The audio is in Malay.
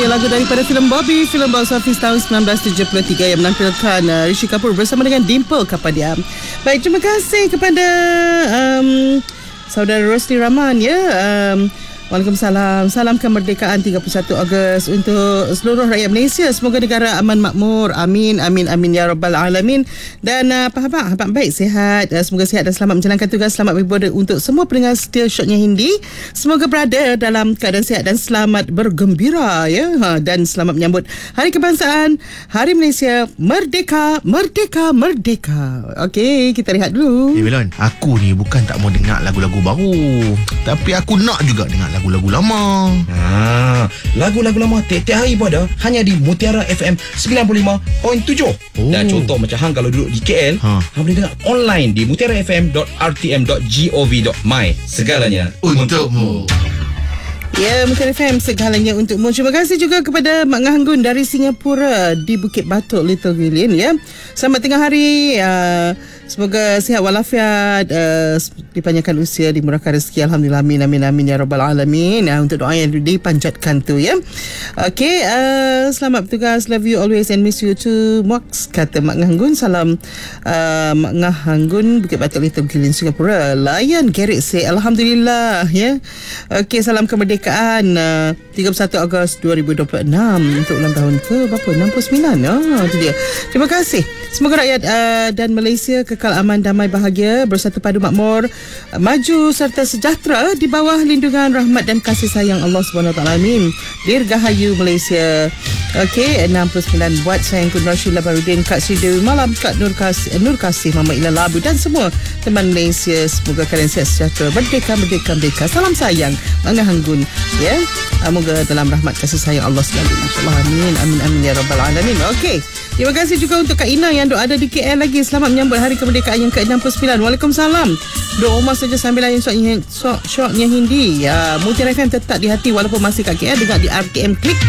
Ini lagu daripada filem Bobby, filem box office tahun 1973 yang menampilkan Rishi Kapoor bersama dengan Dimple Kapadia. Baik, terima kasih kepada saudara Rosli Rahman ya. Waalaikumsalam. Salam kemerdekaan 31 Ogos untuk seluruh rakyat Malaysia. Semoga negara aman makmur. Amin, amin, amin ya rabbal alamin. Dan abang baik, sihat. Semoga sihat dan selamat menjalankan tugas. Selamat berbuat untuk semua pendengar setia Syoknya Hindi. Semoga berada dalam keadaan sihat dan selamat bergembira ya. Dan selamat menyambut Hari Kebangsaan, Hari Malaysia Merdeka, Merdeka, Merdeka. Okey, kita rehat dulu. Belon, aku ni bukan tak mau dengar lagu-lagu baru, tapi aku nak juga dengar lagu-lagu lama. Lagu-lagu lama tiap-tiap hari pun ada, hanya di Mutiara FM 95.7. Dan contoh macam hang kalau duduk di KL, hang boleh dengar online di mutiarafm.rtm.gov.my. Segalanya untukmu. Ya, Mutiara FM, segalanya untukmu. Terima kasih juga kepada Mak Ngahanggun dari Singapura di Bukit Batok, Little Guilin ya. Selamat tengah hari. Semoga sihat walafiat, dipanjangkan usia, dimurahkan rezeki. Alhamdulillah, amin, amin, amin ya rabbal alamin. Untuk doa yang dipanjatkan tu ya. Okey, selamat bertugas, love you always and miss you too, Mox, kata Mak Ngahanggun. Salam Mak Ngahanggun, Bukit Batok, Little Guilin, Singapura. Layan Gerrit say Alhamdulillah ya. Okey, salam kemerdekaan 31 Ogos 2026 untuk ulang tahun ke berapa? 69. Itu dia. Terima kasih. Semoga rakyat dan Malaysia kekal aman, damai, bahagia, bersatu padu makmur, maju serta sejahtera di bawah lindungan rahmat dan kasih sayang Allah SWT. Amin. Dirgahayu Malaysia. Okey, 69 buat sayangku Rashida Barudin, Kak Sri Dewi Malam, Kak Nur Kasih, Mama Ila Labu dan semua teman Malaysia. Semoga kalian sihat sejahtera. Merdeka, merdeka, merdeka. Salam sayang Mangga Hanggun ya. Moga dalam rahmat kasih sayang Allah selalu, insyaAllah. Amin, amin, amin ya rabbal alamin. Okey, terima kasih juga untuk Kak Ina yang ada di KL lagi. Selamat menyambut Hari Kemerdekaan yang ke-69. Waalaikumsalam. Doa rumah saja sambil layan Syoknya Hindi ya. Mutiara FM tetap di hati walaupun masih kat KL. Dengar di RTM Klik